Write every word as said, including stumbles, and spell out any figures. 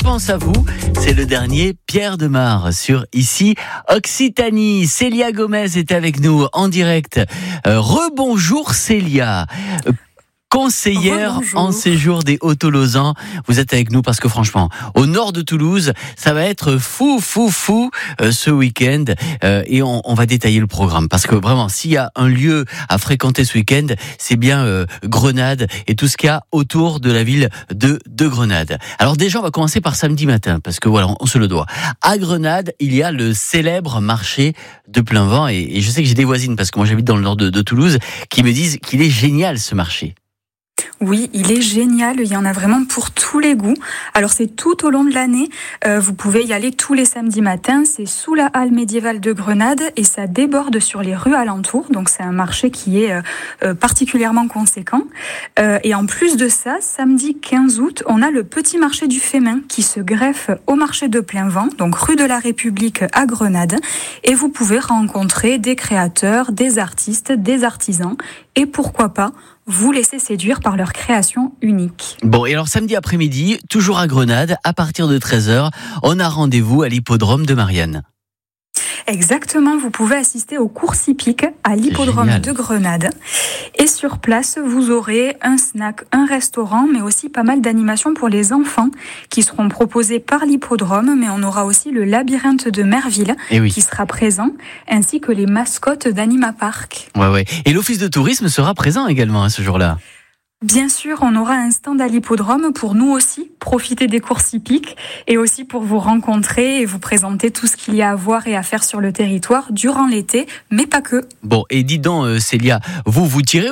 pense à vous. C'est le dernier Pierre de Mar sur Ici Occitanie. Célia Gomez est avec nous en direct. Euh, rebonjour Célia. Euh, Conseillère Rebonjour. en séjour des Hauts-Tolosan, vous êtes avec nous parce que franchement, au nord de Toulouse, ça va être fou, fou, fou euh, ce week-end euh, et on, on va détailler le programme parce que vraiment, s'il y a un lieu à fréquenter ce week-end, c'est bien euh, Grenade et tout ce qu'il y a autour de la ville de, de Grenade. Alors déjà, on va commencer par samedi matin parce que voilà, on, on se le doit. À Grenade, il y a le célèbre marché de plein vent et, et je sais que j'ai des voisines parce que moi j'habite dans le nord de, de Toulouse qui me disent qu'il est génial ce marché. Oui, il est génial, il y en a vraiment pour tous les goûts. Alors c'est tout au long de l'année, euh, vous pouvez y aller tous les samedis matins, c'est sous la halle médiévale de Grenade et ça déborde sur les rues alentours, donc c'est un marché qui est euh, euh, particulièrement conséquent. Euh, et en plus de ça, samedi quinze août, on a le petit marché du Fémin qui se greffe au marché de plein vent, donc rue de la République à Grenade, et vous pouvez rencontrer des créateurs, des artistes, des artisans, et pourquoi pas vous laisser séduire par leur création unique. Bon, et alors samedi après-midi, toujours à Grenade, à partir de treize heures, on a rendez-vous à l'hippodrome de Marianne. Exactement, vous pouvez assister aux courses hippiques à l'hippodrome Génial. de Grenade. Et sur place, vous aurez un snack, un restaurant, mais aussi pas mal d'animations pour les enfants qui seront proposées par l'hippodrome. Mais on aura aussi le labyrinthe de Merville Eh oui. qui sera présent, ainsi que les mascottes d'Anima Park. Ouais, ouais. Et l'office de tourisme sera présent également hein, ce jour-là. Bien sûr, on aura un stand à l'hippodrome pour nous aussi profiter des courses hippiques et aussi pour vous rencontrer et vous présenter tout ce qu'il y a à voir et à faire sur le territoire durant l'été, mais pas que. Bon, et dis donc, euh, Célia, vous vous tirez